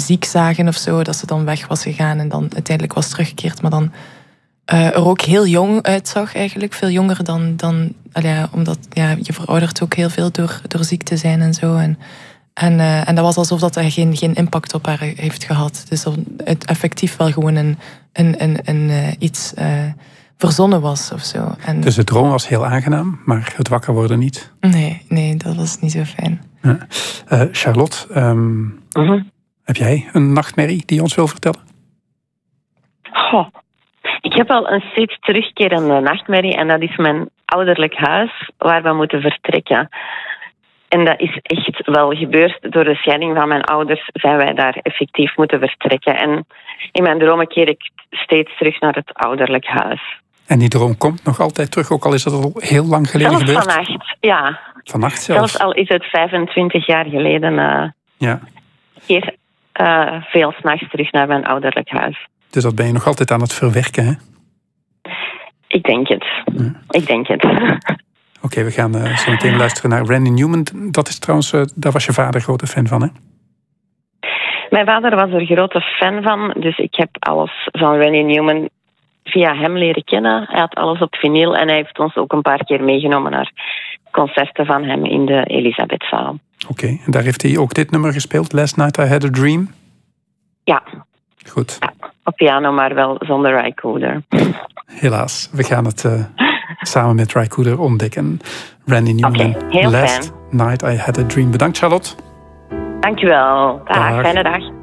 ziek zagen of zo, dat ze dan weg was gegaan en dan uiteindelijk was teruggekeerd, maar dan er ook heel jong uitzag eigenlijk. Veel jonger dan omdat je veroudert ook heel veel door ziek te zijn en zo. En dat was alsof dat geen impact op haar heeft gehad. Dus het effectief wel gewoon iets verzonnen was of zo. Dus de droom was heel aangenaam, maar het wakker worden niet? Nee, dat was niet zo fijn. Ja. Charlotte, heb jij een nachtmerrie die je ons wil vertellen? Ik heb al een steeds terugkerende nachtmerrie en dat is mijn ouderlijk huis waar we moeten vertrekken. En dat is echt wel gebeurd. Door de scheiding van mijn ouders zijn wij daar effectief moeten vertrekken. En in mijn dromen keer ik steeds terug naar het ouderlijk huis. En die droom komt nog altijd terug, ook al is dat al heel lang geleden gebeurd? Vannacht, ja. Vannacht zelfs? Zelfs al is het 25 jaar geleden. Keer veel 's nachts terug naar mijn ouderlijk huis. Dus dat ben je nog altijd aan het verwerken, hè? Ik denk het. Ja. Ik denk het. Oké, we gaan zo meteen luisteren naar Randy Newman. Dat is trouwens, daar was je vader grote fan van, hè? Mijn vader was er grote fan van, dus ik heb alles van Randy Newman via hem leren kennen. Hij had alles op vinyl en hij heeft ons ook een paar keer meegenomen naar concerten van hem in de Elisabethzaal. Oké, en daar heeft hij ook dit nummer gespeeld, Last Night I Had a Dream? Ja. Goed. Ja, op piano, maar wel zonder Ry Cooder. Helaas, we gaan het samen met Ry Cooder ontdekken. Randy Newman, heel Last fijn. Night I Had a Dream. Bedankt, Charlotte. Dankjewel. Dag, fijne dag.